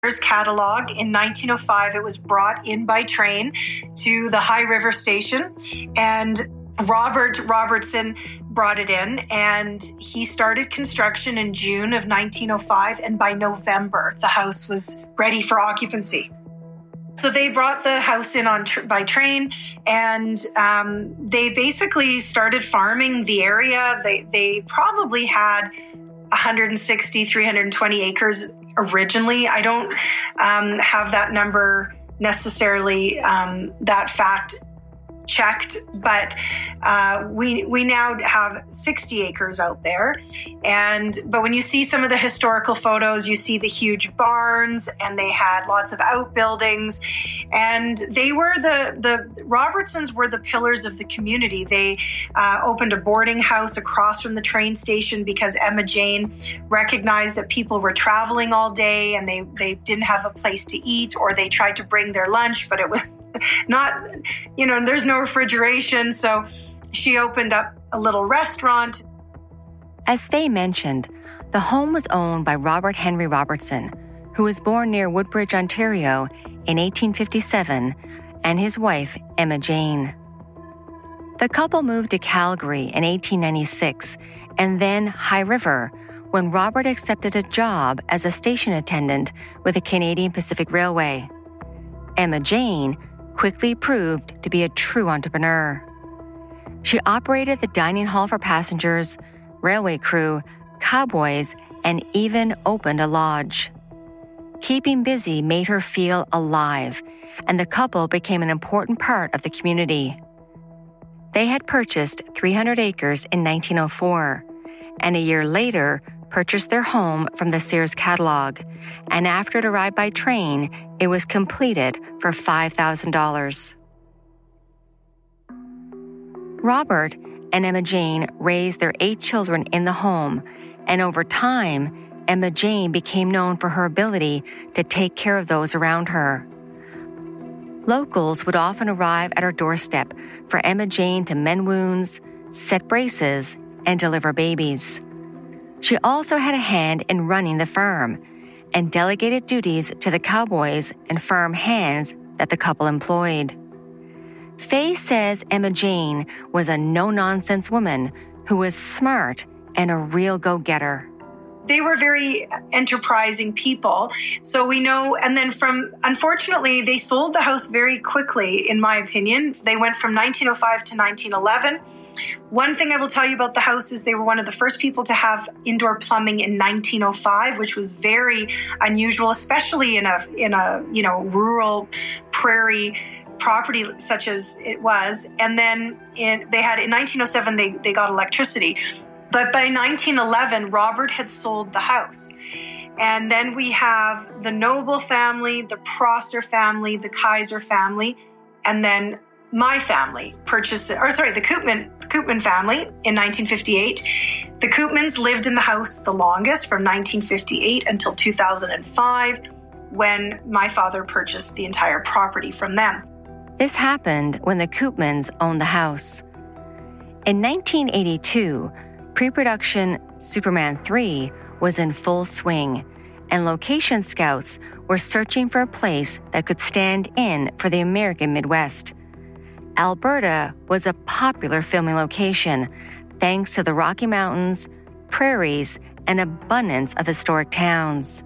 Sears catalog. In 1905, it was brought in by train to the High River Station, and Robert Robertson brought it in, and he started construction in June of 1905, and by November, the house was ready for occupancy. So they brought the house in by train, and they basically started farming the area. They probably had 160, 320 acres originally. I don't have that number necessarily, that fact checked, but we now have 60 acres out there. But when you see some of the historical photos, you see the huge barns, and they had lots of outbuildings, and they were the Robertsons were the pillars of the community. They opened a boarding house across from the train station because Emma Jane recognized that people were traveling all day and they didn't have a place to eat, or they tried to bring their lunch, but it was not, there's no refrigeration. So she opened up a little restaurant. As Faye mentioned, the home was owned by Robert Henry Robertson, who was born near Woodbridge, Ontario in 1857, and his wife, Emma Jane. The couple moved to Calgary in 1896 and then High River when Robert accepted a job as a station attendant with the Canadian Pacific Railway. Emma Jane quickly proved to be a true entrepreneur. She operated the dining hall for passengers, railway crew, cowboys, and even opened a lodge. Keeping busy made her feel alive, and the couple became an important part of the community. They had purchased 300 acres in 1904, and a year later purchased their home from the Sears catalog, and after it arrived by train, it was completed for $5,000. Robert and Emma Jane raised their 8 children in the home, and over time, Emma Jane became known for her ability to take care of those around her. Locals would often arrive at her doorstep for Emma Jane to mend wounds, set braces, and deliver babies. She also had a hand in running the farm and delegated duties to the cowboys and farm hands that the couple employed. Faye says Emma Jane was a no-nonsense woman who was smart and a real go-getter. They were very enterprising people. So we know, and then unfortunately, they sold the house very quickly, in my opinion. They went from 1905 to 1911. One thing I will tell you about the house is they were one of the first people to have indoor plumbing in 1905, which was very unusual, especially in a rural prairie property such as it was. And then in 1907, they got electricity. But by 1911, Robert had sold the house. And then we have the Noble family, the Prosser family, the Kaiser family, and then my family the Koopman family in 1958. The Koopmans lived in the house the longest, from 1958 until 2005, when my father purchased the entire property from them. This happened when the Koopmans owned the house. In 1982, pre-production Superman 3 was in full swing, and location scouts were searching for a place that could stand in for the American Midwest. Alberta was a popular filming location, thanks to the Rocky Mountains, prairies, and abundance of historic towns.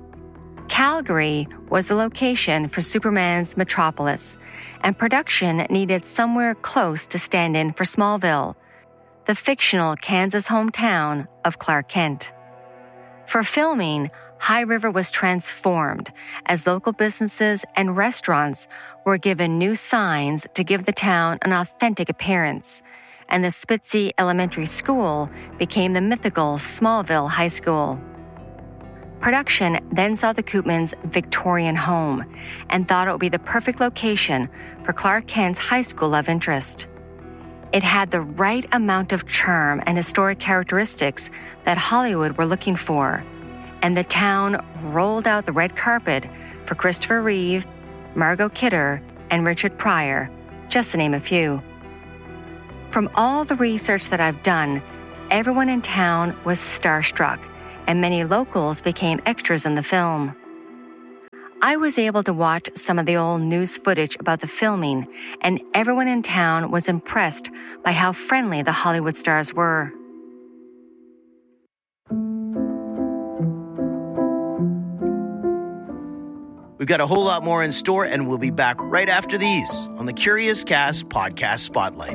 Calgary was the location for Superman's metropolis, and production needed somewhere close to stand in for Smallville, the fictional Kansas hometown of Clark Kent. For filming, High River was transformed as local businesses and restaurants were given new signs to give the town an authentic appearance, and the Spitzy Elementary School became the mythical Smallville High School. Production then saw the Koopmans' Victorian home and thought it would be the perfect location for Clark Kent's high school love interest. It had the right amount of charm and historic characteristics that Hollywood were looking for, and the town rolled out the red carpet for Christopher Reeve, Margot Kidder, and Richard Pryor, just to name a few. From all the research that I've done, everyone in town was starstruck, and many locals became extras in the film. I was able to watch some of the old news footage about the filming, and everyone in town was impressed by how friendly the Hollywood stars were. We've got a whole lot more in store, and we'll be back right after these on the Curious Cast Podcast Spotlight.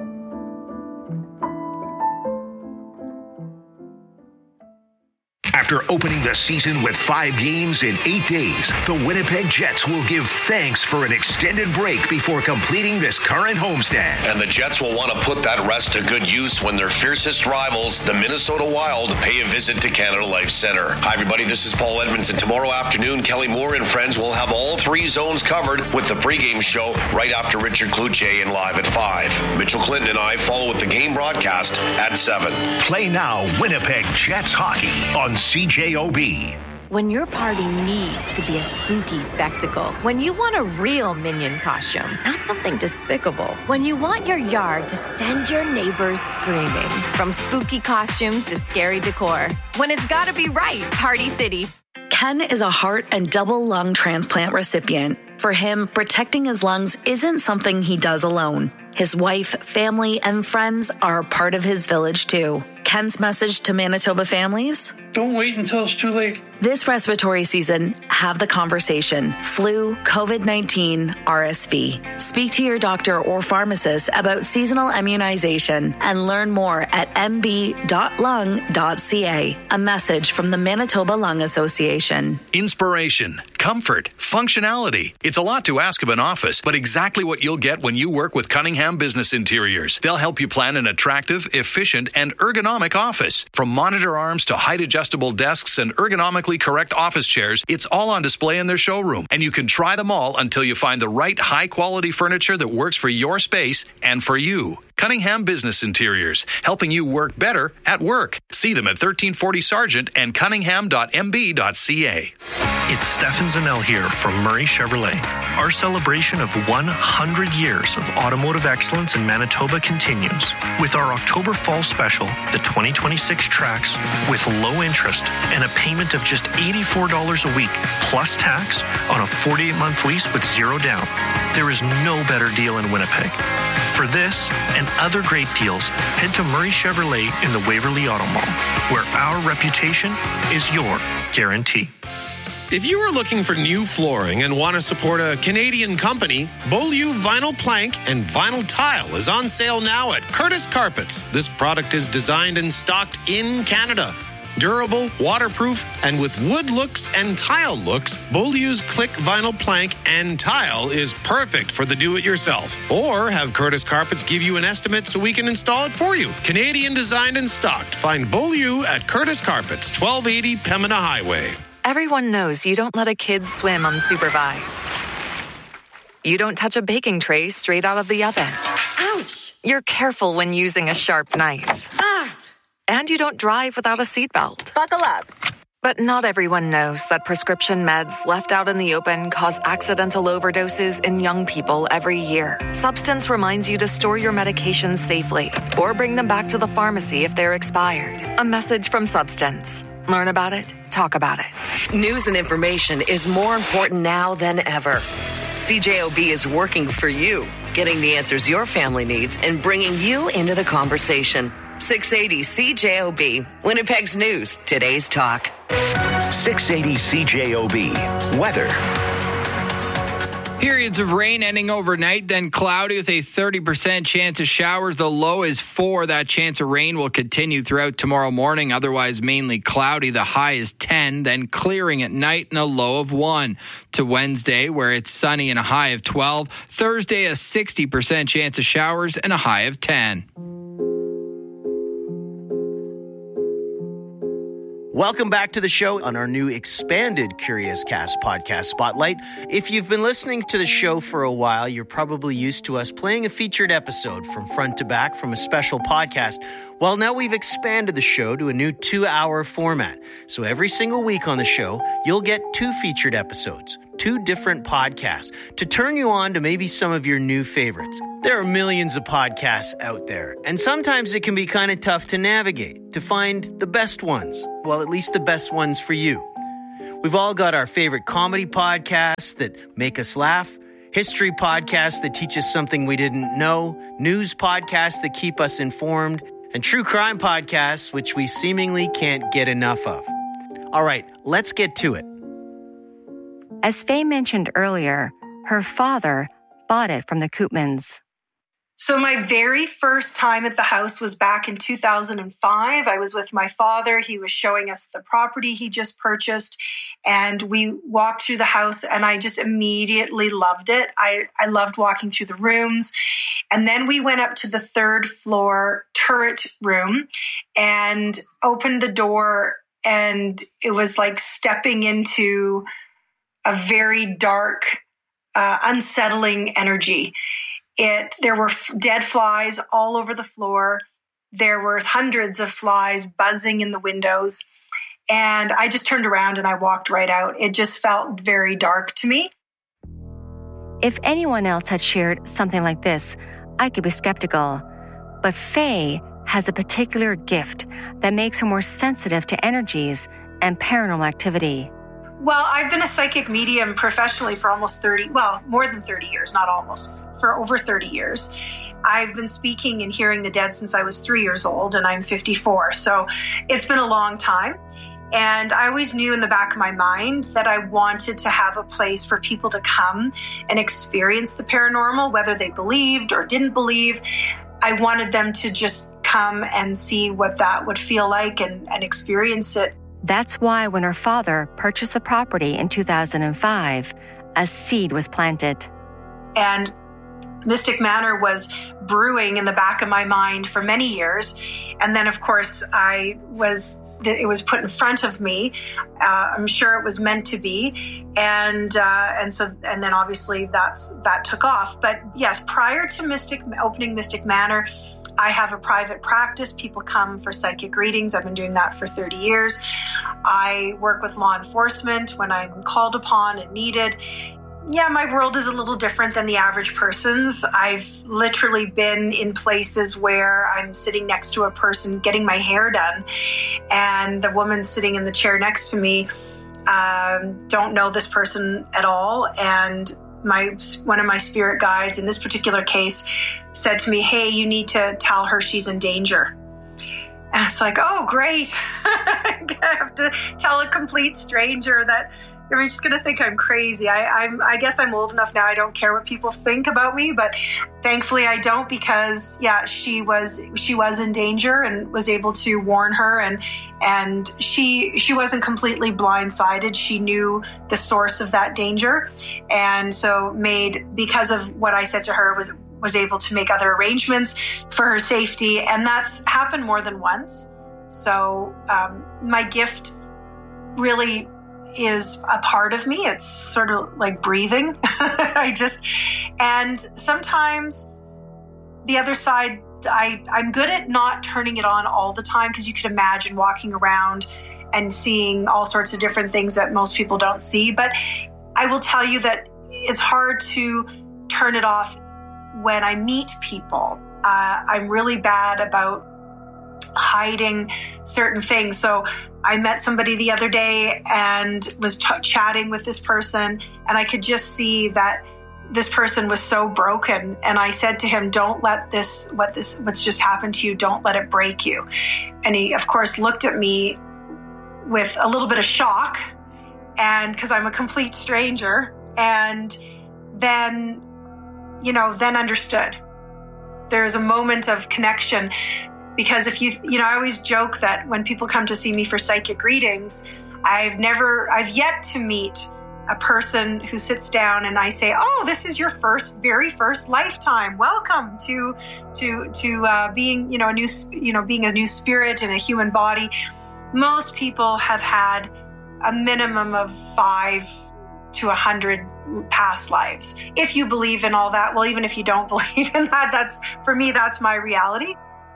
After opening the season with 5 games in 8 days, the Winnipeg Jets will give thanks for an extended break before completing this current homestand. And the Jets will want to put that rest to good use when their fiercest rivals, the Minnesota Wild, pay a visit to Canada Life Centre. Hi, everybody. This is Paul Edmondson. Tomorrow afternoon, Kelly Moore and friends will have all 3 zones covered with the pregame show right after Richard Cloutier and live at 5. Mitchell Clinton and I follow with the game broadcast at 7. Play now Winnipeg Jets hockey on CJOB. When your party needs to be a spooky spectacle, when you want a real Minion costume, not something despicable, when you want your yard to send your neighbors screaming, from spooky costumes to scary decor, when it's gotta be right, Party City. Ken is a heart and double lung transplant recipient. For him, protecting his lungs isn't something he does alone. His wife, family, and friends are a part of his village too. Ken's message to Manitoba families? Don't wait until it's too late. This respiratory season, have the conversation. Flu, COVID-19, RSV. Speak to your doctor or pharmacist about seasonal immunization and learn more at mb.lung.ca. A message from the Manitoba Lung Association. Inspiration, comfort, functionality. It's a lot to ask of an office, but exactly what you'll get when you work with Cunningham Business Interiors. They'll help you plan an attractive, efficient, and ergonomic office. From monitor arms to height-adjustable desks and ergonomically correct office chairs, it's all on display in their showroom, and you can try them all until you find the right high-quality furniture that works for your space and for you. Cunningham Business Interiors, helping you work better at work. See them at 1340 Sargent and cunningham.mb.ca. It's Stefan Zanel here from Murray Chevrolet. Our celebration of 100 years of automotive excellence in Manitoba continues. With our October Fall Special, the 2026 Trax, with low interest and a payment of just $84 a week, plus tax, on a 48-month lease with zero down. There is no better deal in Winnipeg. For this and other great deals, head to Murray Chevrolet in the Waverly Auto Mall, where our reputation is your guarantee. If you are looking for new flooring and want to support a Canadian company, Beaulieu Vinyl Plank and Vinyl Tile is on sale now at Curtis Carpets. This product is designed and stocked in Canada. Durable, waterproof, and with wood looks and tile looks, Beaulieu's Click Vinyl Plank and Tile is perfect for the do-it-yourself. Or have Curtis Carpets give you an estimate so we can install it for you. Canadian designed and stocked. Find Beaulieu at Curtis Carpets, 1280 Pembina Highway. Everyone knows you don't let a kid swim unsupervised. You don't touch a baking tray straight out of the oven. Ouch! You're careful when using a sharp knife. And you don't drive without a seatbelt. Buckle up. But not everyone knows that prescription meds left out in the open cause accidental overdoses in young people every year. Substance reminds you to store your medications safely or bring them back to the pharmacy if they're expired. A message from Substance. Learn about it, talk about it. News and information is more important now than ever. CJOB is working for you, getting the answers your family needs and bringing you into the conversation. 680 CJOB, Winnipeg's news, today's talk. 680 CJOB, weather. Periods of rain ending overnight, then cloudy with a 30% chance of showers. The low is 4. That chance of rain will continue throughout tomorrow morning, otherwise mainly cloudy. The high is 10, then clearing at night and a low of 1. To Wednesday, where it's sunny and a high of 12. Thursday, a 60% chance of showers and a high of 10. Welcome back to the show on our new expanded Curious Cast Podcast Spotlight. If you've been listening to the show for a while, you're probably used to us playing a featured episode from front to back from a special podcast. Well, now we've expanded the show to a new 2-hour format. So every single week on the show, you'll get 2 featured episodes, 2 different podcasts to turn you on to maybe some of your new favorites. There are millions of podcasts out there, and sometimes it can be kind of tough to navigate, to find the best ones. Well, at least the best ones for you. We've all got our favorite comedy podcasts that make us laugh, history podcasts that teach us something we didn't know, news podcasts that keep us informed, and true crime podcasts, which we seemingly can't get enough of. All right, let's get to it. As Faye mentioned earlier, her father bought it from the Koopmans. So my very first time at the house was back in 2005. I was with my father. He was showing us the property he just purchased, and we walked through the house, and I just immediately loved it. I loved walking through the rooms. And then we went up to the third floor turret room and opened the door, and it was like stepping into a very dark, unsettling energy. There were dead flies all over the floor. There were hundreds of flies buzzing in the windows. And I just turned around and I walked right out. It just felt very dark to me. If anyone else had shared something like this, I could be skeptical. But Faye has a particular gift that makes her more sensitive to energies and paranormal activity. Well, I've been a psychic medium professionally for more than 30 years, not almost, for over 30 years. I've been speaking and hearing the dead since I was 3 years old, and I'm 54. So it's been a long time. And I always knew in the back of my mind that I wanted to have a place for people to come and experience the paranormal, whether they believed or didn't believe. I wanted them to just come and see what that would feel like and experience it. That's why when her father purchased the property in 2005, a seed was planted. And Mystic Manor was brewing in the back of my mind for many years. And then, of course, it was put in front of me. I'm sure it was meant to be. And then obviously that took off. But yes, prior to opening Mystic Manor, I have a private practice. People come for psychic readings. I've been doing that for 30 years. I work with law enforcement when I'm called upon and needed. Yeah, my world is a little different than the average person's. I've literally been in places where I'm sitting next to a person getting my hair done, and the woman sitting in the chair next to me don't know this person at all. And one of my spirit guides in this particular case said to me, "Hey, you need to tell her she's in danger." And it's like, oh, great. I have to tell a complete stranger that they're just going to think I'm crazy. I guess I'm old enough now. I don't care what people think about me, but thankfully I don't, because she was in danger and was able to warn her, and she wasn't completely blindsided. She knew the source of that danger, and so because of what I said to her, was able to make other arrangements for her safety, and that's happened more than once. So my gift really is a part of me. It's sort of like breathing. And sometimes the other side, I'm good at not turning it on all the time, because you could imagine walking around and seeing all sorts of different things that most people don't see. But I will tell you that it's hard to turn it off when I meet people. I'm really bad about hiding certain things. So I met somebody the other day and was chatting with this person, and I could just see that this person was so broken. And I said to him, "Don't let what's just happened to you, don't let it break you." And he, of course, looked at me with a little bit of shock, and because I'm a complete stranger, and then understood. There's a moment of connection. Because I always joke that when people come to see me for psychic readings, I've yet to meet a person who sits down and I say, "Oh, this is your very first lifetime. Welcome to being, being a new spirit in a human body." Most people have had a minimum of 5 to 100 past lives. If you believe in all that, well, even if you don't believe in that, for me, that's my reality.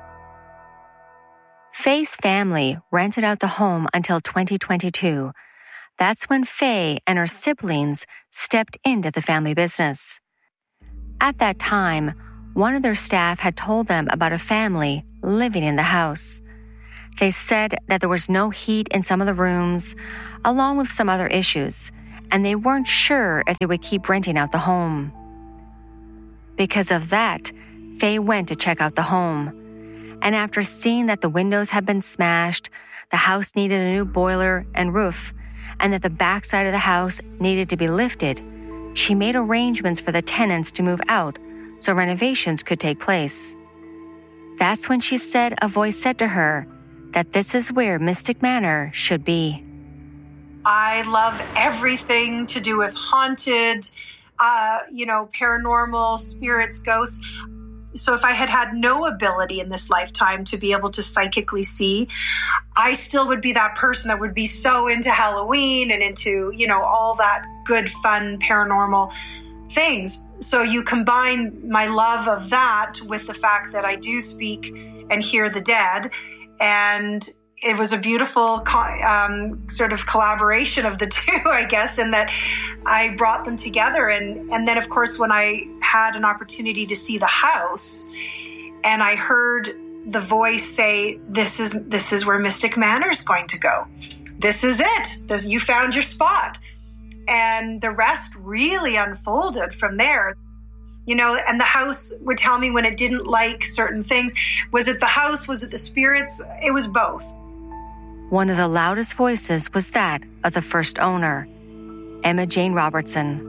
Faye's family rented out the home until 2022. That's when Faye and her siblings stepped into the family business. At that time, one of their staff had told them about a family living in the house. They said that there was no heat in some of the rooms, along with some other issues, and they weren't sure if they would keep renting out the home. Because of that, Faye went to check out the home. And after seeing that the windows had been smashed, the house needed a new boiler and roof, and that the backside of the house needed to be lifted, she made arrangements for the tenants to move out so renovations could take place. That's when she said a voice said to her that this is where Mystic Manor should be. I love everything to do with haunted, paranormal, spirits, ghosts. So if I had had no ability in this lifetime to be able to psychically see, I still would be that person that would be so into Halloween and into, all that good, fun, paranormal things. So you combine my love of that with the fact that I do speak and hear the dead. And it was a beautiful sort of collaboration of the two, I guess, in that I brought them together. And then, of course, when I had an opportunity to see the house and I heard the voice say, this is where Mystic Manor is going to go. This is it. You found your spot. And the rest really unfolded from there. And the house would tell me when it didn't like certain things. Was it the house? Was it the spirits? It was both. One of the loudest voices was that of the first owner, Emma Jane Robertson.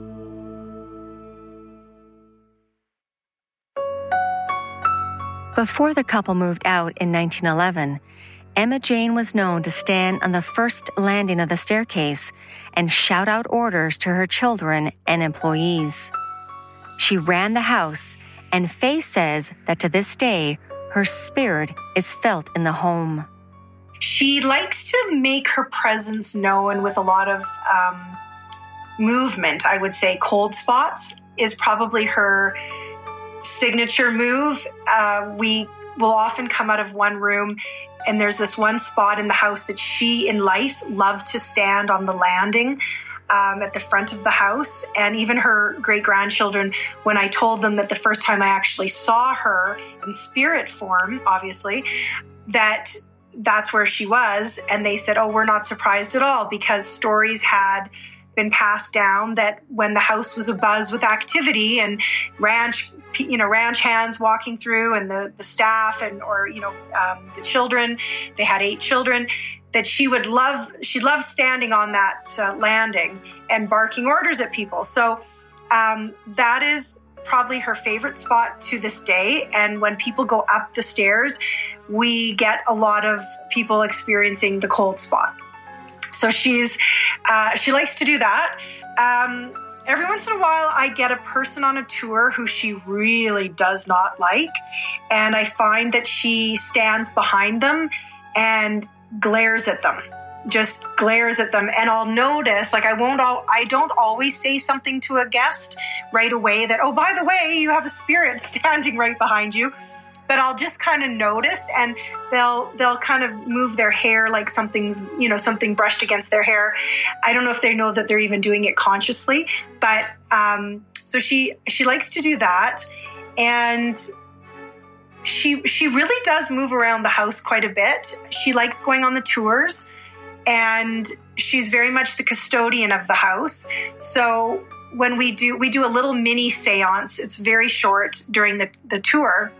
Before the couple moved out in 1911, Emma Jane was known to stand on the first landing of the staircase and shout out orders to her children and employees. She ran the house, and Faye says that to this day, her spirit is felt in the home. She likes to make her presence known with a lot of movement, I would say. Cold spots is probably her signature move. We will often come out of one room, and there's this one spot in the house that she, in life, loved to stand on the landing at the front of the house. And even her great-grandchildren, when I told them that the first time I actually saw her in spirit form, obviously, that's where she was. And they said, oh, we're not surprised at all, because stories had been passed down that when the house was abuzz with activity and ranch hands walking through and the staff or the children, they had 8 children, that she loved standing on that landing and barking orders at people. So that is probably her favorite spot to this day. And when people go up the stairs, we get a lot of people experiencing the cold spot. So she likes to do that. Every once in a while, I get a person on a tour who she really does not like. And I find that she stands behind them and glares at them, just glares at them. And I'll notice, I don't always say something to a guest right away that, oh, by the way, you have a spirit standing right behind you. But I'll just kind of notice, and they'll kind of move their hair like something brushed against their hair. I don't know if they know that they're even doing it consciously, but so she likes to do that, and she really does move around the house quite a bit. She likes going on the tours, and she's very much the custodian of the house. So when we do a little mini seance, it's very short during the tour.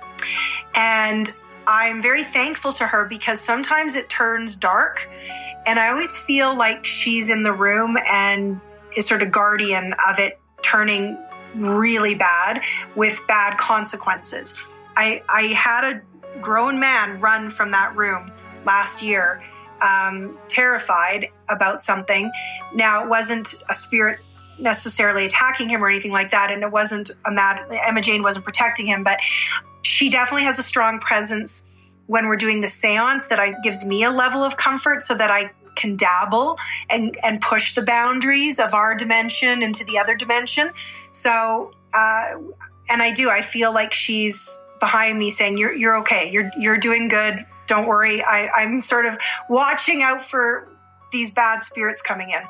And I'm very thankful to her because sometimes it turns dark, and I always feel like she's in the room and is sort of guardian of it turning really bad with bad consequences. I had a grown man run from that room last year, terrified about something. Now, it wasn't a spirit necessarily attacking him or anything like that, and it wasn't Emma Jane wasn't protecting him, but she definitely has a strong presence when we're doing the seance that gives me a level of comfort so that I can dabble and push the boundaries of our dimension into the other dimension. So, and I feel like she's behind me saying, you're okay. You're doing good. Don't worry. I'm sort of watching out for these bad spirits coming in.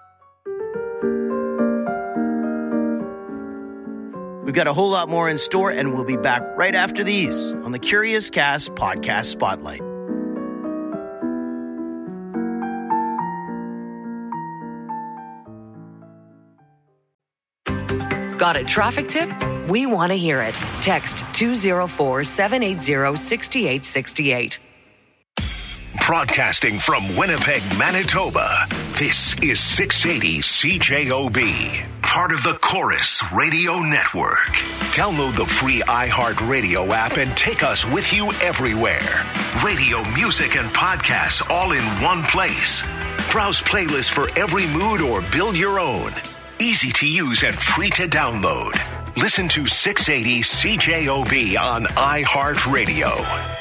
We've got a whole lot more in store, and we'll be back right after these on the Curious Cast Podcast Spotlight. Got a traffic tip? We want to hear it. Text 204-780-6868. Broadcasting from Winnipeg, Manitoba, this is 680 CJOB, part of the Chorus Radio Network. Download the free iHeartRadio app and take us with you everywhere. Radio, music, and podcasts all in one place. Browse playlists for every mood or build your own. Easy to use and free to download. Listen to 680 CJOB on iHeartRadio.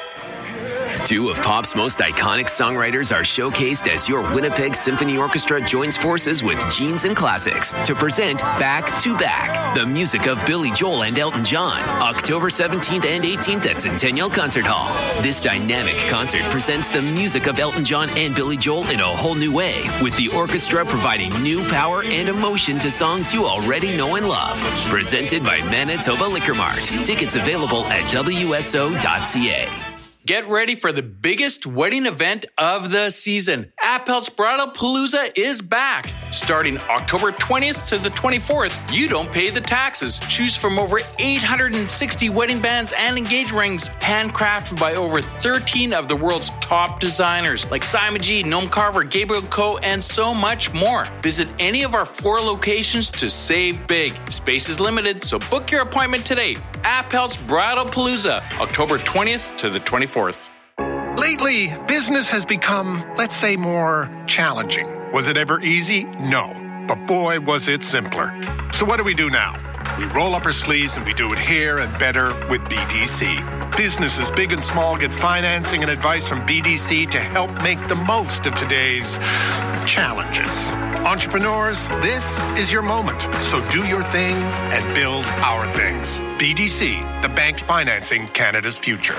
Two of pop's most iconic songwriters are showcased as your Winnipeg Symphony Orchestra joins forces with Genes and Classics to present Back to Back, the music of Billy Joel and Elton John, October 17th and 18th at Centennial Concert Hall. This dynamic concert presents the music of Elton John and Billy Joel in a whole new way, with the orchestra providing new power and emotion to songs you already know and love. Presented by Manitoba Liquor Mart. Tickets available at WSO.ca. Get ready for the biggest wedding event of the season. Appel's Bridal Palooza is back. Starting October 20th to the 24th, you don't pay the taxes. Choose from over 860 wedding bands and engagement rings, handcrafted by over 13 of the world's top designers, like Simon G, Noam Carver, Gabriel Co., and so much more. Visit any of our 4 locations to save big. Space is limited, so book your appointment today. Appel's Bridal Palooza, October 20th to the 24th. Lately, business has become, let's say, more challenging. Was it ever easy? No. But boy, was it simpler. So what do we do now? We roll up our sleeves and we do it here and better with BDC. Businesses big and small get financing and advice from BDC to help make the most of today's challenges. Entrepreneurs, this is your moment. So do your thing and build our things. BDC, the bank financing Canada's future.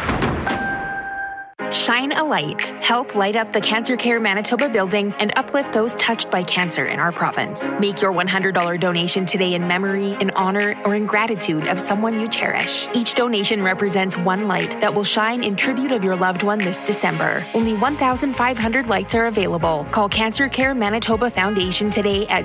Shine a light. Help light up the Cancer Care Manitoba building and uplift those touched by cancer in our province. Make your $100 donation today in memory, in honor, or in gratitude of someone you cherish. Each donation represents one light that will shine in tribute of your loved one this December. Only 1,500 lights are available. Call Cancer Care Manitoba Foundation today at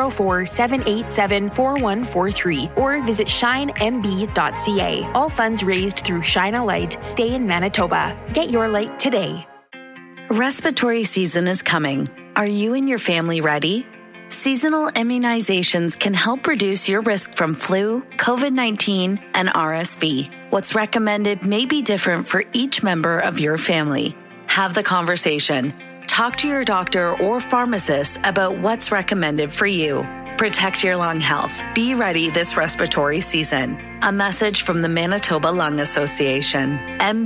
204-787-4143 or visit shinemb.ca. All funds raised through Shine a Light stay in Manitoba. Get your light today. Respiratory season is coming. Are you and your family ready? Seasonal immunizations can help reduce your risk from flu, COVID-19, and RSV. What's recommended may be different for each member of your family. Have the conversation. Talk to your doctor or pharmacist about what's recommended for you. Protect your lung health. Be ready this respiratory season. A message from the Manitoba Lung Association.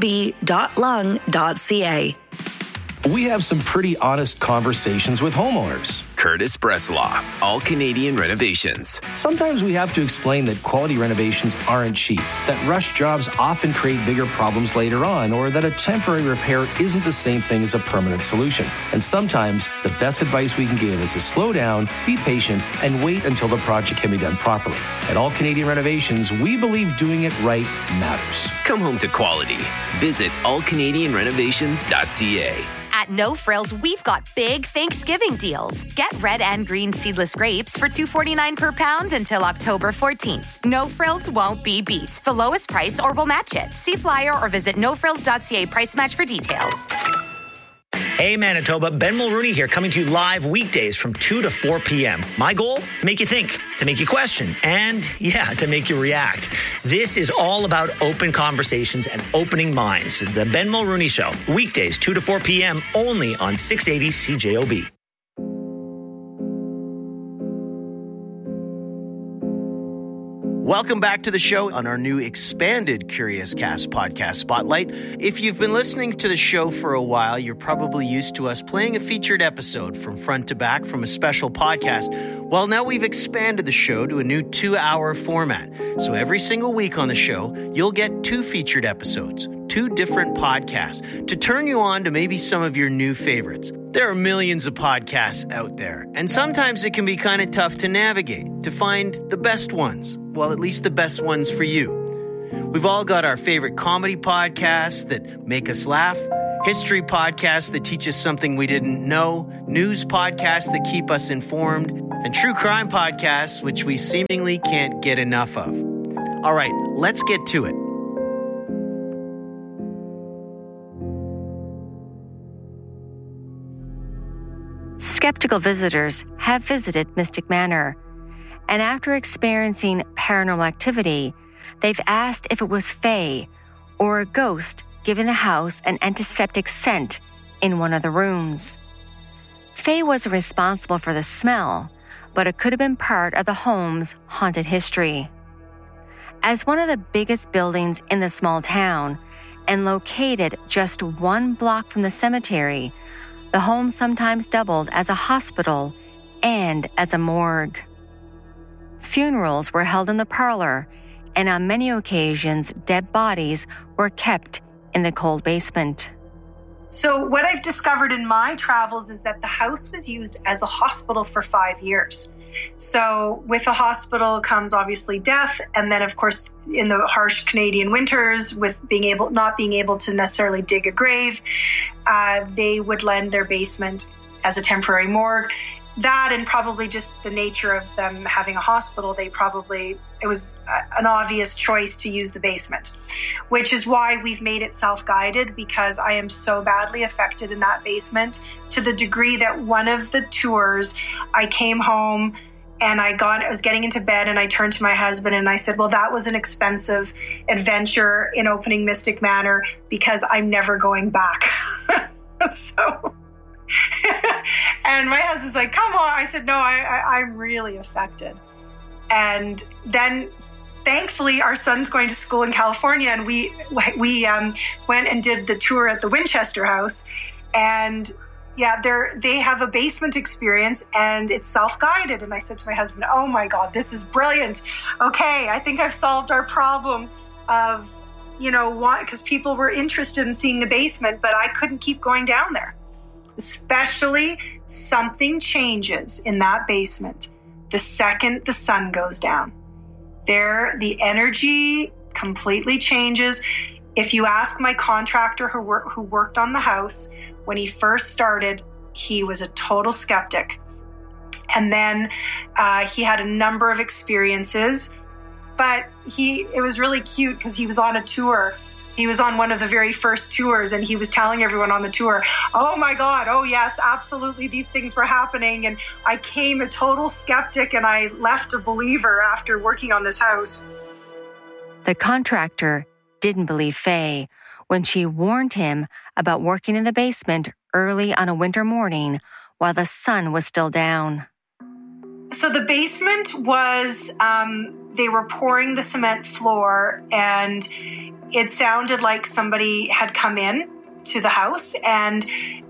mb.lung.ca. We have some pretty honest conversations with homeowners. Curtis Breslaw, All Canadian Renovations. Sometimes we have to explain that quality renovations aren't cheap, that rush jobs often create bigger problems later on, or that a temporary repair isn't the same thing as a permanent solution. And sometimes the best advice we can give is to slow down, be patient, and wait until the project can be done properly. At All Canadian Renovations, we believe doing it right matters. Come home to quality. Visit allcanadianrenovations.ca. At No Frills, we've got big Thanksgiving deals. Get red and green seedless grapes for $2.49 per pound until October 14th. No Frills won't be beat. The lowest price or we'll match it. See flyer or visit nofrills.ca price match for details. Hey Manitoba, Ben Mulrooney here, coming to you live weekdays from 2 to 4 p.m. My goal? To make you think, to make you question, and to make you react. This is all about open conversations and opening minds. The Ben Mulrooney Show, weekdays 2 to 4 p.m. only on 680 CJOB. Welcome back to the show on our new expanded Curious Cast podcast spotlight. If you've been listening to the show for a while, you're probably used to us playing a featured episode from front to back from a special podcast. Well, now we've expanded the show to a new 2-hour format. So every single week on the show, you'll get 2 featured episodes, 2 different podcasts to turn you on to maybe some of your new favorites. There are millions of podcasts out there, and sometimes it can be kind of tough to navigate, to find the best ones. Well, at least the best ones for you. We've all got our favorite comedy podcasts that make us laugh, history podcasts that teach us something we didn't know, news podcasts that keep us informed, and true crime podcasts, which we seemingly can't get enough of. All right, let's get to it. Skeptical visitors have visited Mystic Manor, and after experiencing paranormal activity, they've asked if it was fae or a ghost giving the house an antiseptic scent in one of the rooms. Fae wasn't responsible for the smell, but it could have been part of the home's haunted history. As one of the biggest buildings in the small town and located just 1 block from the cemetery, the home sometimes doubled as a hospital and as a morgue. Funerals were held in the parlor, and on many occasions, dead bodies were kept in the cold basement. So what I've discovered in my travels is that the house was used as a hospital for 5 years. So with a hospital comes obviously death, and then of course in the harsh Canadian winters, with not being able to necessarily dig a grave, they would lend their basement as a temporary morgue. That, and probably just the nature of them having a hospital, it was an obvious choice to use the basement, which is why we've made it self-guided, because I am so badly affected in that basement, to the degree that one of the tours, I came home and I was getting into bed, and I turned to my husband and I said, well, that was an expensive adventure in opening Mystic Manor, because I'm never going back. So... and my husband's like, come on. I said, no, I'm really affected. And then thankfully our son's going to school in California, and we went and did the tour at the Winchester House, and yeah, they have a basement experience, and it's self-guided. And I said to my husband, oh my God, this is brilliant. Okay, I think I've solved our problem of, why, because people were interested in seeing the basement, but I couldn't keep going down there. Especially something changes in that basement the second the sun goes down. The energy completely changes. If you ask my contractor who worked on the house, when he first started, he was a total skeptic. And then he had a number of experiences, but it was really cute because he was on a tour. He was on one of the very first tours, and he was telling everyone on the tour, oh my God, oh yes, absolutely, these things were happening. And I came a total skeptic, and I left a believer after working on this house. The contractor didn't believe Faye when she warned him about working in the basement early on a winter morning while the sun was still down. So the basement was, they were pouring the cement floor, and it sounded like somebody had come in to the house, and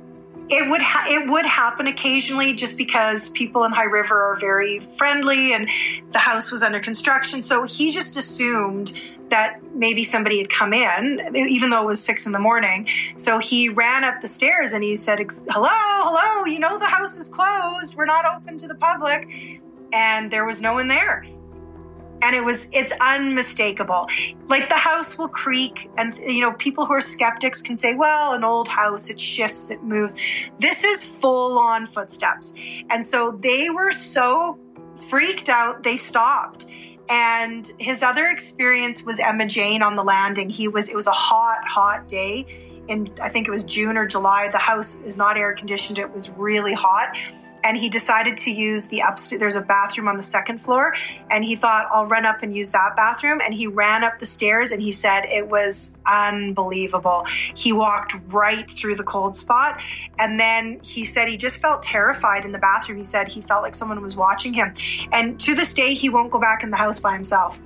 it would happen occasionally, just because people in High River are very friendly, and the house was under construction. So he just assumed that maybe somebody had come in, even though it was 6 a.m. So he ran up the stairs and he said, hello, the house is closed. We're not open to the public. And there was no one there. And it's unmistakable. Like, the house will creak, and, people who are skeptics can say, well, an old house, it shifts, it moves. This is full on footsteps. And so they were so freaked out, they stopped. And his other experience was Emma Jane on the landing. It was a hot day in, I think it was June or July. The house is not air conditioned. It was really hot. And he decided to use the upstairs. There's a bathroom on the second floor. And he thought, I'll run up and use that bathroom. And he ran up the stairs, and he said it was unbelievable. He walked right through the cold spot. And then he said he just felt terrified in the bathroom. He said he felt like someone was watching him. And to this day, he won't go back in the house by himself.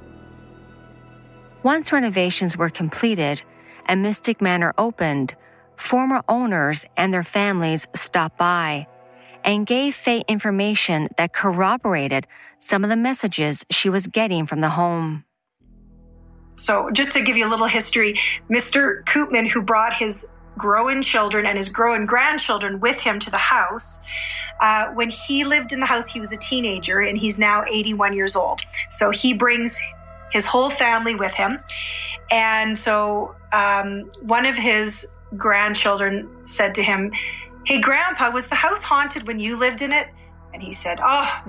Once renovations were completed and Mystic Manor opened, former owners and their families stopped by and gave Faye information that corroborated some of the messages she was getting from the home. So just to give you a little history, Mr. Koopman, who brought his growing children and his growing grandchildren with him to the house, when he lived in the house, he was a teenager, and he's now 81 years old. So he brings his whole family with him. And so one of his grandchildren said to him, hey, Grandpa, was the house haunted when you lived in it? And he said, oh,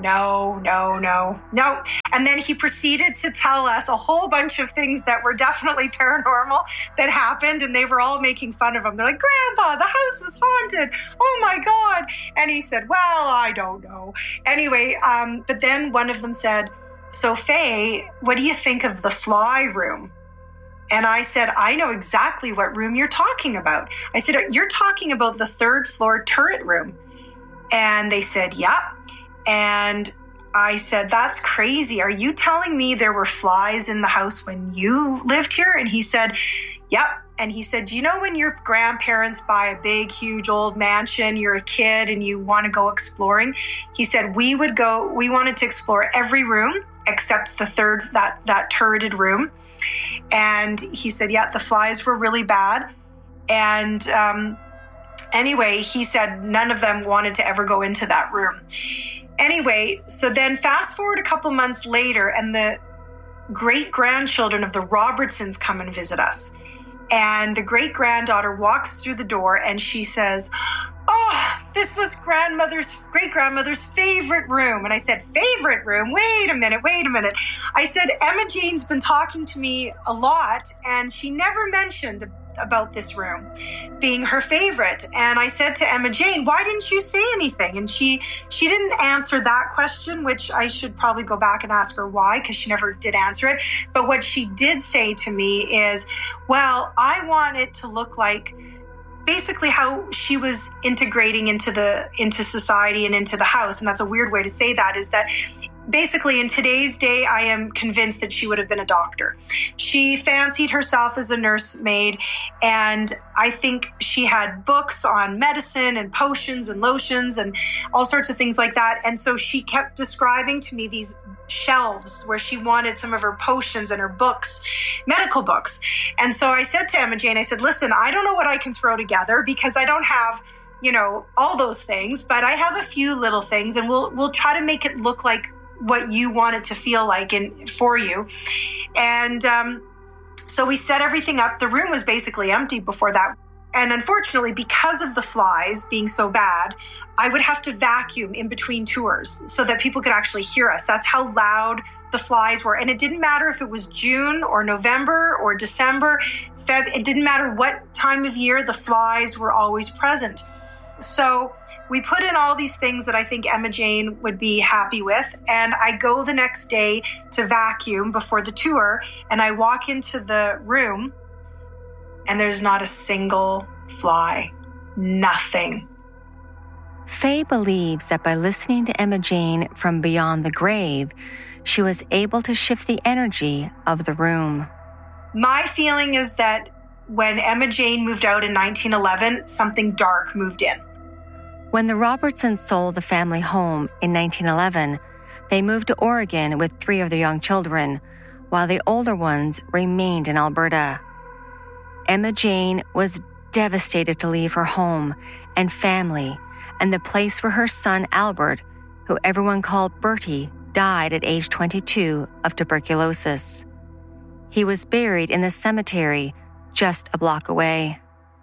no. And then he proceeded to tell us a whole bunch of things that were definitely paranormal that happened. And they were all making fun of him. They're like, Grandpa, the house was haunted. Oh, my God. And he said, well, I don't know. Anyway, but then one of them said, so Faye, what do you think of the fly room? And I said, I know exactly what room you're talking about. I said, you're talking about the 3rd floor turret room. And they said, yeah. And I said, that's crazy. Are you telling me there were flies in the house when you lived here? And he said, yep. And he said, do you know when your grandparents buy a big, huge old mansion, you're a kid and you want to go exploring? He said, we wanted to explore every room except the 3rd, that turreted room. And he said, yeah, the flies were really bad. And anyway, he said none of them wanted to ever go into that room. Anyway, so then fast forward a couple months later, and the great-grandchildren of the Robertsons come and visit us. And the great-granddaughter walks through the door and she says, oh, this was great-grandmother's favorite room. And I said, favorite room? Wait a minute. I said, Emma Jane's been talking to me a lot and she never mentioned about this room being her favorite. And I said to Emma Jane, why didn't you say anything? And she didn't answer that question, which I should probably go back and ask her why, because she never did answer it. But what she did say to me is, well, I want it to look like basically how she was integrating into society and into the house. And that's a weird way to say that, is that basically in today's day, I am convinced that she would have been a doctor. She fancied herself as a nursemaid, and I think she had books on medicine and potions and lotions and all sorts of things like that. And so she kept describing to me these shelves where she wanted some of her potions and her books, medical books. And so I said to Emma Jane, I said, listen, I don't know what I can throw together because I don't have, all those things, but I have a few little things, and we'll try to make it look like what you want it to feel like for you. And so we set everything up. The room was basically empty before that. And unfortunately, because of the flies being so bad, I would have to vacuum in between tours so that people could actually hear us. That's how loud the flies were. And it didn't matter if it was June or November or December, it didn't matter what time of year, the flies were always present. So we put in all these things that I think Emma Jane would be happy with. And I go the next day to vacuum before the tour, and I walk into the room and there's not a single fly, nothing. Faye believes that by listening to Emma Jane from beyond the grave, she was able to shift the energy of the room. My feeling is that when Emma Jane moved out in 1911, something dark moved in. When the Robertsons sold the family home in 1911, they moved to Oregon with 3 of their young children, while the older ones remained in Alberta. Emma Jane was devastated to leave her home and family and the place where her son Albert, who everyone called Bertie, died at age 22 of tuberculosis. He was buried in the cemetery just a block away.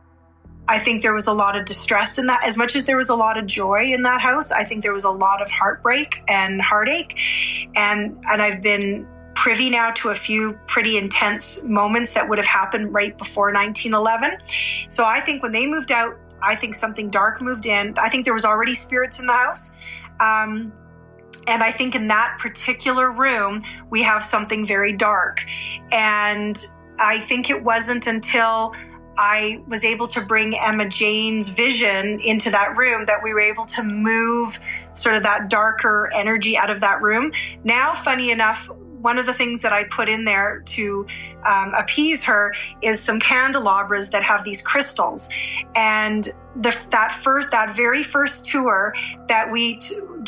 I think there was a lot of distress in that. As much as there was a lot of joy in that house, I think there was a lot of heartbreak and heartache. And I've been privy now to a few pretty intense moments that would have happened right before 1911. So I think when they moved out, I think something dark moved in. I think there was already spirits in the house. And I think in that particular room, we have something very dark. And I think it wasn't until I was able to bring Emma Jane's vision into that room that we were able to move sort of that darker energy out of that room. Now, funny enough, one of the things that I put in there to appease her is some candelabras that have these crystals. And that very first tour that we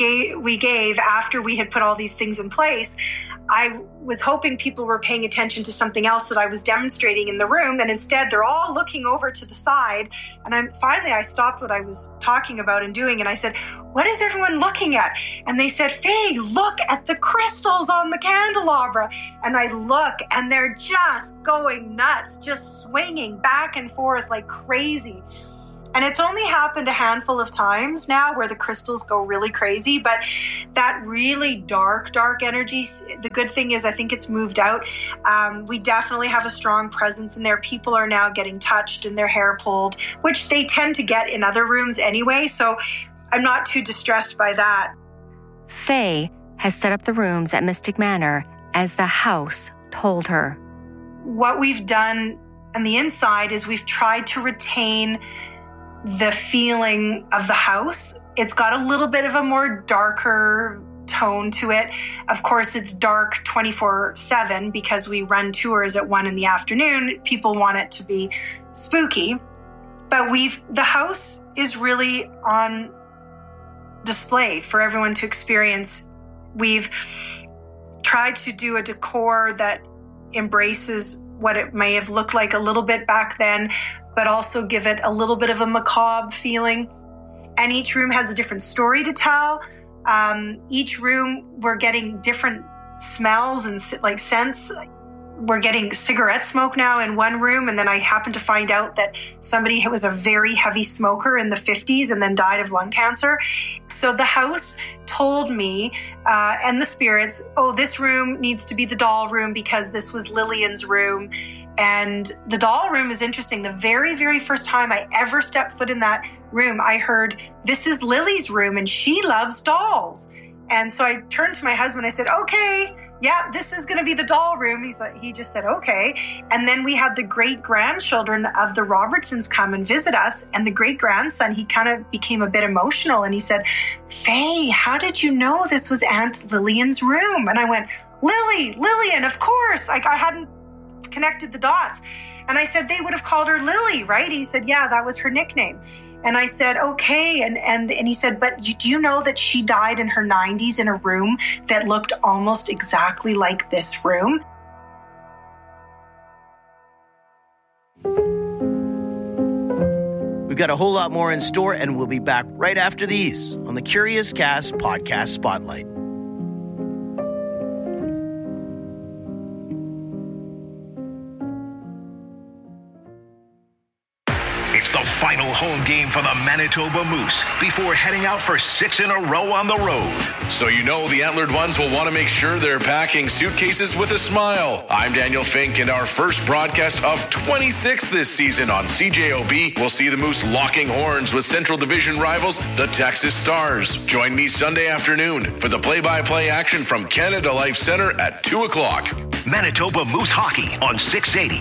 gave after we had put all these things in place, I was hoping people were paying attention to something else that I was demonstrating in the room, and instead they're all looking over to the side. And I stopped what I was talking about and doing, and I said, "What is everyone looking at?" And they said, "Faye, look at the crystals on the candelabra." And I look, and they're just going nuts, just swinging back and forth like crazy. And it's only happened a handful of times now where the crystals go really crazy, but that really dark energy, the good thing is I think it's moved out. We definitely have a strong presence in there. People are now getting touched and their hair pulled, which they tend to get in other rooms anyway, so I'm not too distressed by that. Faye has set up the rooms at Mystic Manor as the house told her. What we've done on the inside is we've tried to retain the feeling of the house. It's got a little bit of a more darker tone to it. Of course, it's dark 24/7 because we run tours at 1 PM. People want it to be spooky. But the house is really on display for everyone to experience. We've tried to do a decor that embraces what it may have looked like a little bit back then, but also give it a little bit of a macabre feeling. And each room has a different story to tell. Each room, we're getting different smells and scents. We're getting cigarette smoke now in one room, and then I happened to find out that somebody was a very heavy smoker in the 50s and then died of lung cancer. So the house told me, and the spirits, oh, this room needs to be the doll room because this was Lillian's room. And the doll room is interesting. The very, very first time I ever stepped foot in that room, I heard, this is Lily's room and she loves dolls. And so I turned to my husband, I said, okay, yeah, this is going to be the doll room. He just said, okay. And then we had the great-grandchildren of the Robertsons come and visit us. And the great-grandson, he kind of became a bit emotional. And he said, Faye, how did you know this was Aunt Lillian's room? And I went, Lillian, of course. I hadn't connected the dots. And I said, they would have called her Lily, right? He said, yeah, that was her nickname. And I said, okay. And he said, but do you know that she died in her 90s in a room that looked almost exactly like this room? We've got a whole lot more in store, and we'll be back right after these on the Curious Cast Podcast Spotlight. It's the final home game for the Manitoba Moose before heading out for 6 in a row on the road. So you know the Antlered Ones will want to make sure they're packing suitcases with a smile. I'm Daniel Fink, and our first broadcast of 26 this season on CJOB will see the Moose locking horns with Central Division rivals, the Texas Stars. Join me Sunday afternoon for the play-by-play action from Canada Life Centre at 2 o'clock. Manitoba Moose Hockey on 680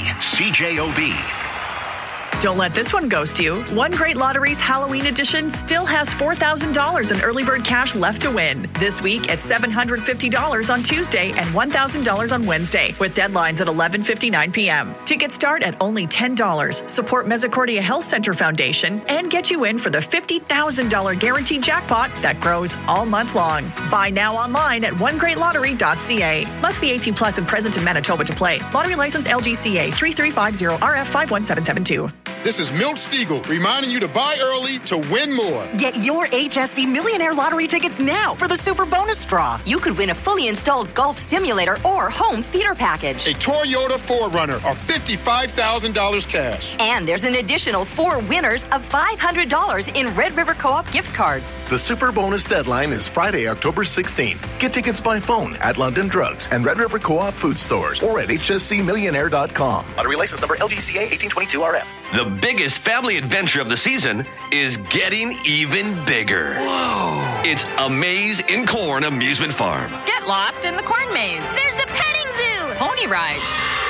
CJOB. Don't let this one ghost you. One Great Lottery's Halloween edition still has $4,000 in early bird cash left to win. This week at $750 on Tuesday and $1,000 on Wednesday, with deadlines at 11:59 p.m. Tickets start at only $10. Support Misericordia Health Center Foundation and get you in for the $50,000 guaranteed jackpot that grows all month long. Buy now online at onegreatlottery.ca. Must be 18 plus and present in Manitoba to play. Lottery license LGCA 3350 RF 51772. This is Milt Stiegel reminding you to buy early to win more. Get your HSC Millionaire Lottery tickets now for the Super Bonus Draw. You could win a fully installed golf simulator or home theater package. A Toyota 4Runner or $55,000 cash. And there's an additional 4 winners of $500 in Red River Co-op gift cards. The Super Bonus deadline is Friday, October 16th. Get tickets by phone at London Drugs and Red River Co-op food stores or at hscmillionaire.com. Lottery license number LGCA 1822 RF. The biggest family adventure of the season is getting even bigger. Whoa! It's a maze in corn amusement farm. Get lost in the corn maze. There's a petting zoo. Pony rides.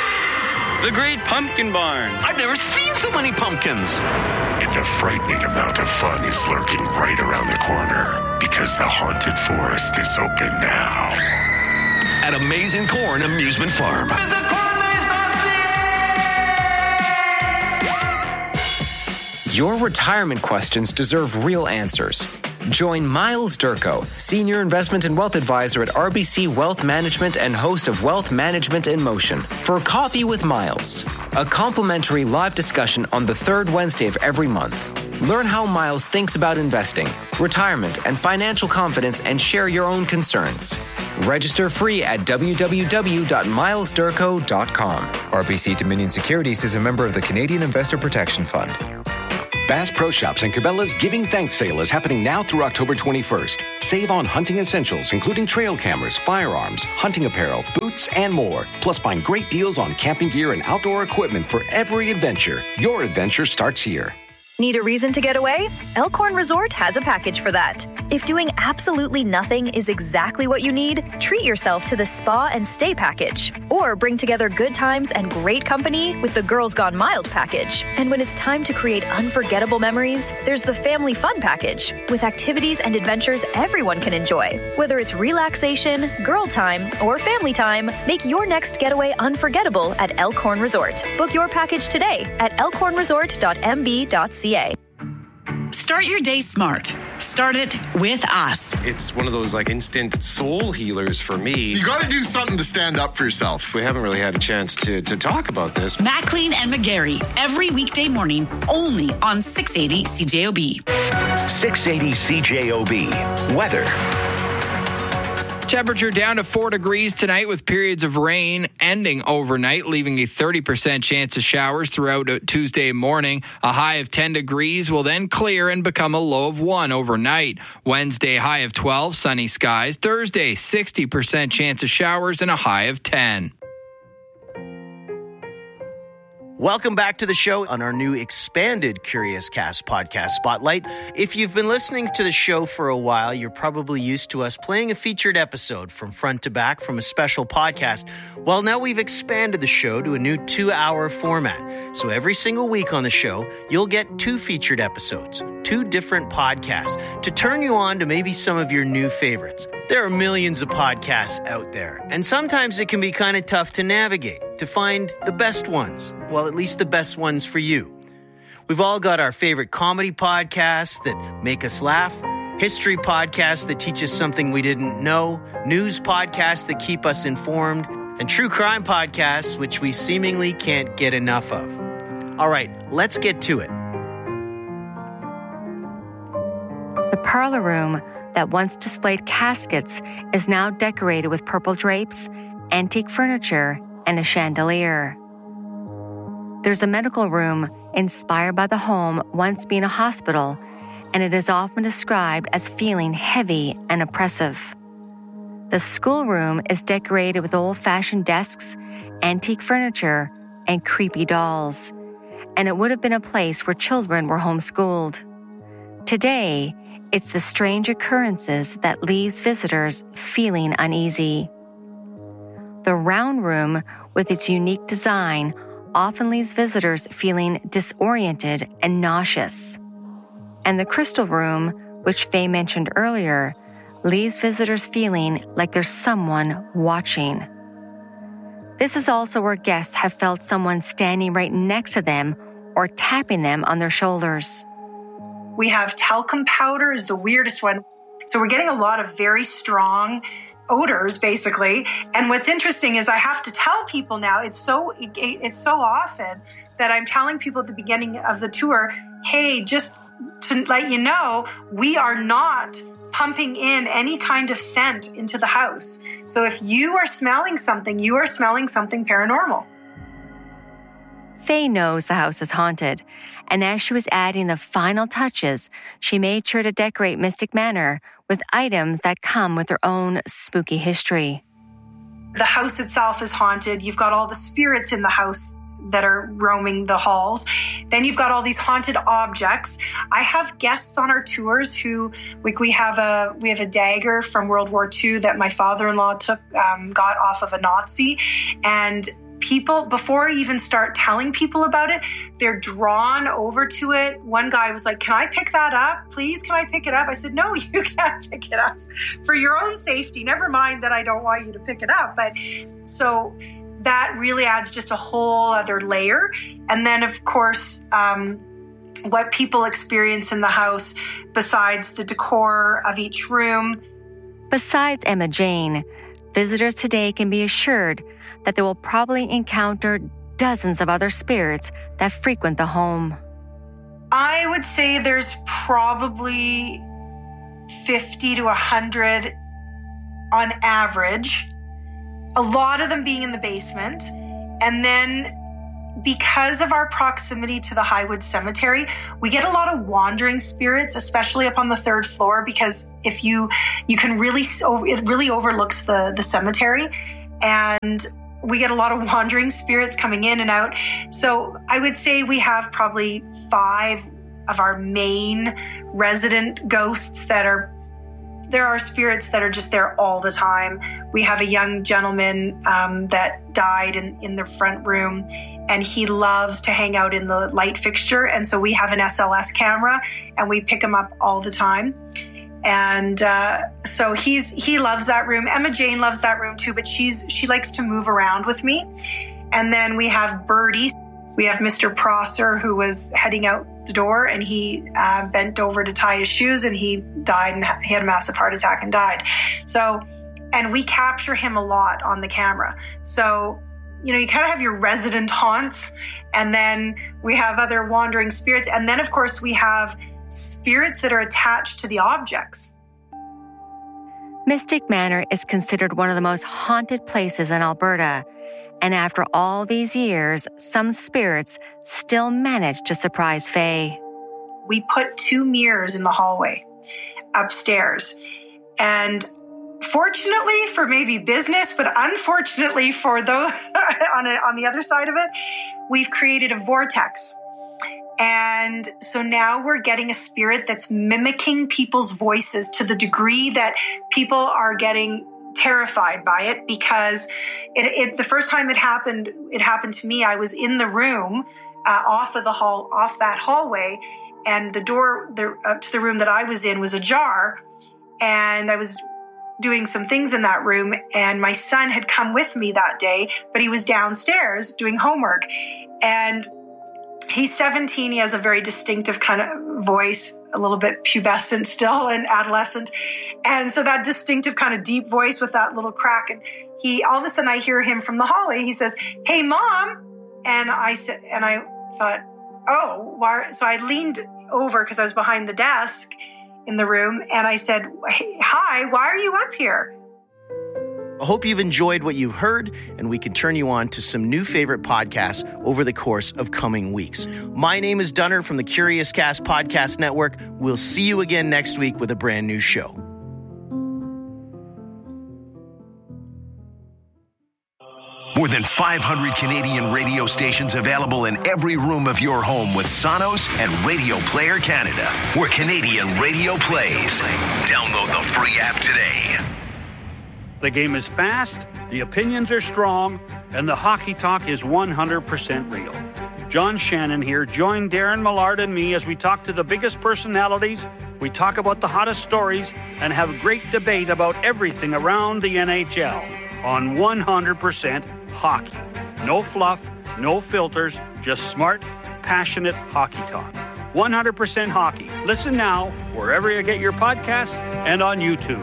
The Great Pumpkin Barn. I've never seen so many pumpkins. And a frightening amount of fun is lurking right around the corner because the haunted forest is open now. At Amazing Corn Amusement Farm. Visit Your retirement questions deserve real answers. Join Miles Durko, Senior Investment and Wealth Advisor at RBC Wealth Management and host of Wealth Management in Motion, for Coffee with Miles, a complimentary live discussion on the third Wednesday of every month. Learn how Miles thinks about investing, retirement, and financial confidence, and share your own concerns. Register free at www.milesdurko.com. RBC Dominion Securities is a member of the Canadian Investor Protection Fund. Bass Pro Shops and Cabela's Giving Thanks sale is happening now through October 21st. Save on hunting essentials, including trail cameras, firearms, hunting apparel, boots, and more. Plus, find great deals on camping gear and outdoor equipment for every adventure. Your adventure starts here. Need a reason to get away? Elkhorn Resort has a package for that. If doing absolutely nothing is exactly what you need, treat yourself to the Spa and Stay package. Or bring together good times and great company with the Girls Gone Mild package. And when it's time to create unforgettable memories, there's the Family Fun package, with activities and adventures everyone can enjoy. Whether it's relaxation, girl time, or family time, make your next getaway unforgettable at Elkhorn Resort. Book your package today at elkhornresort.mb.ca. Start your day smart. Start it with us. It's one of those like instant soul healers for me. You got to do something to stand up for yourself. We haven't really had a chance to talk about this. Maclean and McGarry, every weekday morning, only on 680 CJOB. 680 CJOB. Weather. Temperature down to 4 degrees tonight with periods of rain ending overnight, leaving a 30% chance of showers throughout Tuesday morning. A high of 10 degrees will then clear and become a low of 1 overnight. Wednesday, high of 12, sunny skies. Thursday, 60% chance of showers and a high of 10. Welcome back to the show on our new expanded Curious Cast podcast spotlight. If you've been listening to the show for a while, you're probably used to us playing a featured episode from front to back from a special podcast. Well, now we've expanded the show to a new 2-hour format. So every single week on the show, you'll get 2 featured episodes, 2 different podcasts to turn you on to maybe some of your new favorites. There are millions of podcasts out there, and sometimes it can be kind of tough to navigate, to find the best ones. Well, at least the best ones for you. We've all got our favorite comedy podcasts that make us laugh, history podcasts that teach us something we didn't know, news podcasts that keep us informed, and true crime podcasts which we seemingly can't get enough of. All right, let's get to it. The parlor room that once displayed caskets is now decorated with purple drapes, antique furniture, and a chandelier. There's a medical room inspired by the home once being a hospital, and it is often described as feeling heavy and oppressive. The schoolroom is decorated with old-fashioned desks, antique furniture, and creepy dolls, and it would have been a place where children were homeschooled. Today, it's the strange occurrences that leaves visitors feeling uneasy. The round room, with its unique design, often leaves visitors feeling disoriented and nauseous. And the crystal room, which Faye mentioned earlier, leaves visitors feeling like there's someone watching. This is also where guests have felt someone standing right next to them or tapping them on their shoulders. We have talcum powder is the weirdest one. So we're getting a lot of very strong odors, basically. And what's interesting is I have to tell people now, it's so often that I'm telling people at the beginning of the tour, hey, just to let you know, we are not pumping in any kind of scent into the house. So if you are smelling something, you are smelling something paranormal. Faye knows the house is haunted, and as she was adding the final touches, she made sure to decorate Mystic Manor with items that come with their own spooky history. The house itself is haunted. You've got all the spirits in the house that are roaming the halls. Then you've got all these haunted objects. I have guests on our tours who, we have a dagger from World War II that my father-in-law got off of a Nazi, and people, before I even start telling people about it, they're drawn over to it. One guy was like, can I pick that up? Please, can I pick it up? I said, no, you can't pick it up for your own safety. Never mind that I don't want you to pick it up. But so that really adds just a whole other layer. And then, of course, what people experience in the house besides the decor of each room. Besides Emma Jane, visitors today can be assured that they will probably encounter dozens of other spirits that frequent the home. I would say there's probably 50 to 100 on average, a lot of them being in the basement. And then because of our proximity to the Highwood Cemetery, we get a lot of wandering spirits, especially up on the 3rd floor, because if you can really, it really overlooks the cemetery, and we get a lot of wandering spirits coming in and out. So I would say we have probably 5 of our main resident ghosts there are spirits that are just there all the time. We have a young gentleman that died in the front room, and he loves to hang out in the light fixture. And so we have an SLS camera, and we pick him up all the time. And so he loves that room. Emma Jane loves that room too, but she likes to move around with me. And then we have Birdie. We have Mr. Prosser, who was heading out the door, and he bent over to tie his shoes, and he died, and he had a massive heart attack and died. So, and we capture him a lot on the camera. So, you kind of have your resident haunts, and then we have other wandering spirits. And then, of course, we have spirits that are attached to the objects. Mystic Manor is considered one of the most haunted places in Alberta. And after all these years, some spirits still manage to surprise Faye. We put 2 mirrors in the hallway upstairs. And fortunately for maybe business, but unfortunately for those on the other side of it, we've created a vortex. And so now we're getting a spirit that's mimicking people's voices to the degree that people are getting terrified by it, because the first time it happened to me. I was in the room off that hallway, and the door to the room that I was in was ajar, and I was doing some things in that room, and my son had come with me that day, but he was downstairs doing homework, and he's 17. He has a very distinctive kind of voice, a little bit pubescent still and adolescent. And so that distinctive kind of deep voice with that little crack. And all of a sudden I hear him from the hallway. He says, "Hey, Mom." And I thought, oh, why? So I leaned over because I was behind the desk in the room. And I said, "Hey, hi, why are you up here?" I hope you've enjoyed what you heard, and we can turn you on to some new favorite podcasts over the course of coming weeks. My name is Dunner from the Curious Cast Podcast Network. We'll see you again next week with a brand new show. More than 500 Canadian radio stations available in every room of your home with Sonos and Radio Player Canada, where Canadian radio plays. Download the free app today. The game is fast, the opinions are strong, and the hockey talk is 100% real. John Shannon here. Join Darren Millard and me as we talk to the biggest personalities, we talk about the hottest stories, and have great debate about everything around the NHL on 100% hockey. No fluff, no filters, just smart, passionate hockey talk. 100% hockey. Listen now wherever you get your podcasts and on YouTube.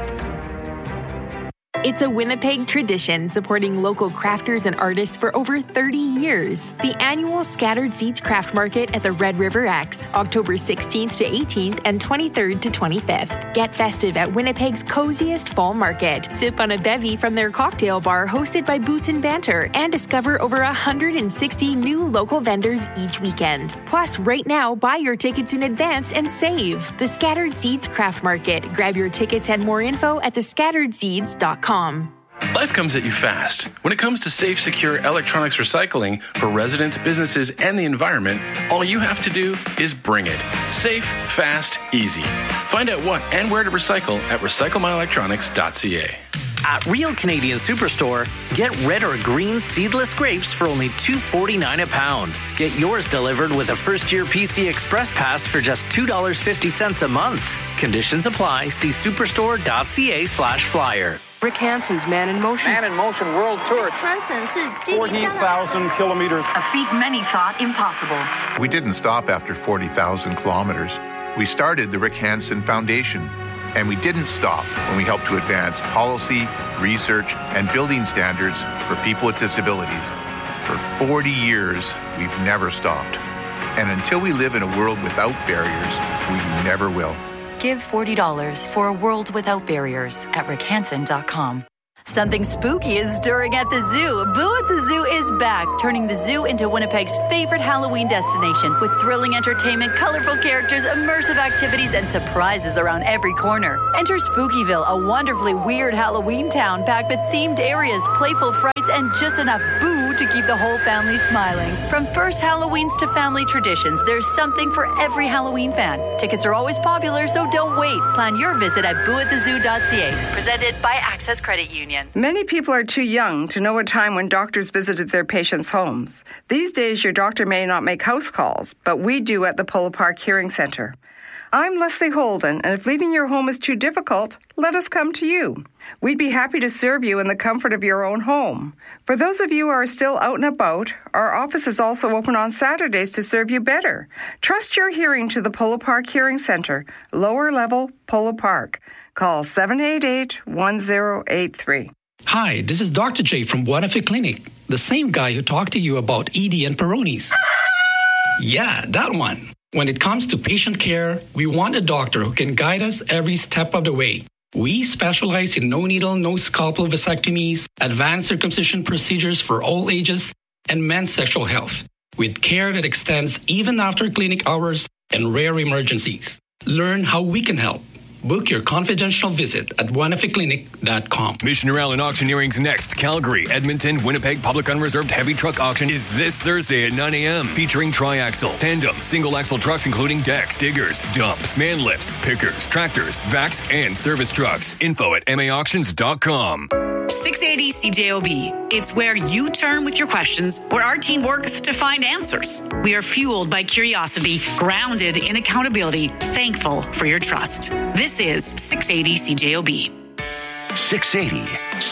It's a Winnipeg tradition supporting local crafters and artists for over 30 years. The annual Scattered Seeds Craft Market at the Red River X, October 16th to 18th and 23rd to 25th. Get festive at Winnipeg's coziest fall market. Sip on a bevy from their cocktail bar hosted by Boots and Banter, and discover over 160 new local vendors each weekend. Plus, right now, buy your tickets in advance and save. The Scattered Seeds Craft Market. Grab your tickets and more info at thescatteredseeds.com. Life comes at you fast. When it comes to safe, secure electronics recycling for residents, businesses, and the environment, all you have to do is bring it. Safe, fast, easy. Find out what and where to recycle at recyclemyelectronics.ca. At Real Canadian Superstore, get red or green seedless grapes for only $2.49 a pound. Get yours delivered with a first-year PC Express Pass for just $2.50 a month. Conditions apply. See superstore.ca/flyer. Rick Hansen's Man in Motion. Man in Motion World Tour. 40,000 kilometers. A feat many thought impossible. We didn't stop after 40,000 kilometers. We started the Rick Hansen Foundation. And we didn't stop when we helped to advance policy, research, and building standards for people with disabilities. For 40 years, we've never stopped. And until we live in a world without barriers, we never will. Give $40 for a world without barriers at rickhansen.com. Something spooky is stirring at the zoo. Boo at the Zoo is back, turning the zoo into Winnipeg's favorite Halloween destination with thrilling entertainment, colorful characters, immersive activities, and surprises around every corner. Enter Spookyville, a wonderfully weird Halloween town packed with themed areas, playful frights, and just enough boo to keep the whole family smiling. From first Halloweens to family traditions, there's something for every Halloween fan. Tickets are always popular, so don't wait. Plan your visit at booatthezoo.ca. Presented by Access Credit Union. Many people are too young to know a time when doctors visited their patients' homes. These days, your doctor may not make house calls, but we do at the Polo Park Hearing Center. I'm Leslie Holden, and if leaving your home is too difficult, let us come to you. We'd be happy to serve you in the comfort of your own home. For those of you who are still out and about, our office is also open on Saturdays to serve you better. Trust your hearing to the Polo Park Hearing Center, lower level Polo Park. Call 788-1083. Hi, this is Dr. J from Buenafe Clinic, the same guy who talked to you about ED and Peyronie's. Yeah, that one. When it comes to patient care, we want a doctor who can guide us every step of the way. We specialize in no-needle, no-scalpel vasectomies, advanced circumcision procedures for all ages, and men's sexual health, with care that extends even after clinic hours and rare emergencies. Learn how we can help. Book your confidential visit at buenafeclinic.com. Missioner Allen Auctioneering's next Calgary, Edmonton, Winnipeg Public Unreserved Heavy Truck Auction is this Thursday at 9 a.m. featuring tri-axle, tandem, single-axle trucks including decks, diggers, dumps, man lifts, pickers, tractors, vacs, and service trucks. Info at maauctions.com. 680 CJOB. It's where you turn with your questions, where our team works to find answers. We are fueled by curiosity, grounded in accountability, thankful for your trust. This is 680 CJOB. 680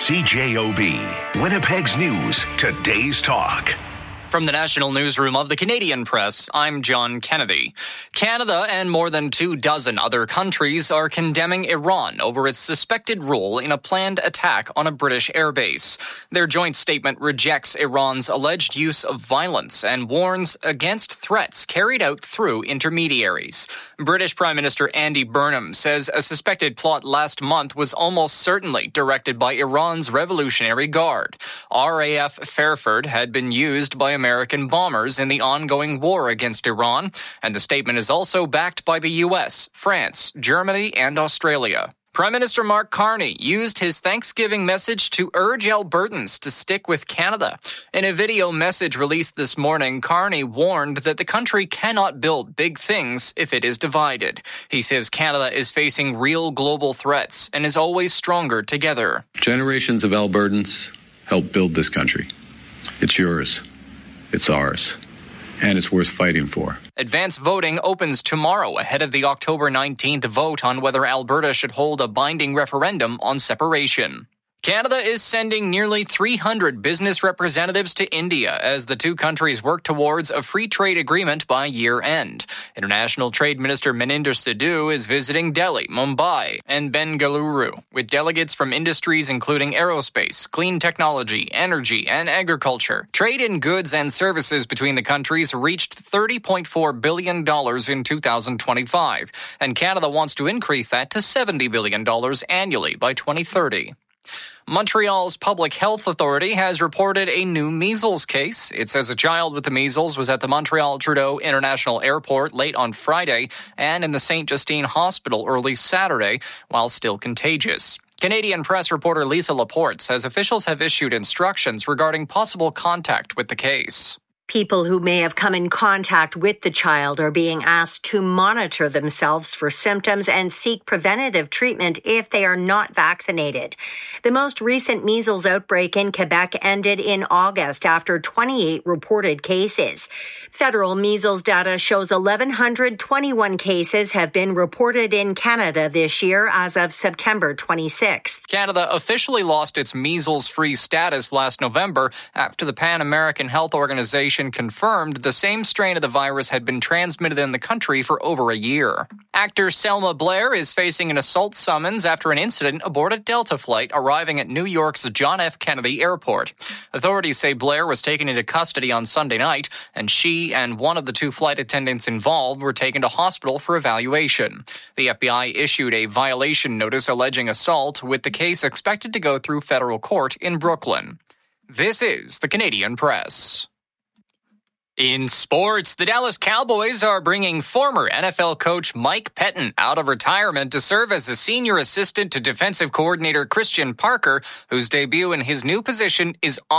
CJOB. Winnipeg's News, today's talk. From the National Newsroom of the Canadian Press, I'm John Kennedy. Canada and more than 24 other countries are condemning Iran over its suspected role in a planned attack on a British airbase. Their joint statement rejects Iran's alleged use of violence and warns against threats carried out through intermediaries. British Prime Minister Andy Burnham says a suspected plot last month was almost certainly directed by Iran's Revolutionary Guard. RAF Fairford had been used by American bombers in the ongoing war against Iran, and the statement is also backed by the U.S., France, Germany, and Australia. Prime Minister Mark Carney used his Thanksgiving message to urge Albertans to stick with Canada. In a video message released this morning, Carney warned that the country cannot build big things if it is divided. He says Canada is facing real global threats and is always stronger together. Generations of Albertans helped build this country. It's yours. It's ours, and it's worth fighting for. Advance voting opens tomorrow ahead of the October 19th vote on whether Alberta should hold a binding referendum on separation. Canada is sending nearly 300 business representatives to India as the two countries work towards a free trade agreement by year end. International Trade Minister Maninder Sidhu is visiting Delhi, Mumbai, and Bengaluru, with delegates from industries including aerospace, clean technology, energy, and agriculture. Trade in goods and services between the countries reached $30.4 billion in 2025, and Canada wants to increase that to $70 billion annually by 2030. Montreal's Public Health Authority has reported a new measles case. It says a child with the measles was at the Montreal Trudeau International Airport late on Friday and in the St. Justine Hospital early Saturday while still contagious. Canadian press reporter Lisa Laporte says officials have issued instructions regarding possible contact with the case. People who may have come in contact with the child are being asked to monitor themselves for symptoms and seek preventative treatment if they are not vaccinated. The most recent measles outbreak in Quebec ended in August after 28 reported cases. Federal measles data shows 1,121 cases have been reported in Canada this year as of September 26th. Canada officially lost its measles-free status last November after the Pan American Health Organization investigation confirmed the same strain of the virus had been transmitted in the country for over a year. Actor Selma Blair is facing an assault summons after an incident aboard a Delta flight arriving at New York's John F. Kennedy Airport. Authorities say Blair was taken into custody on Sunday night, and she and one of the two flight attendants involved were taken to hospital for evaluation. The FBI issued a violation notice alleging assault, with the case expected to go through federal court in Brooklyn. This is the Canadian Press. In sports, the Dallas Cowboys are bringing former NFL coach Mike Pettin out of retirement to serve as a senior assistant to defensive coordinator Christian Parker, whose debut in his new position is on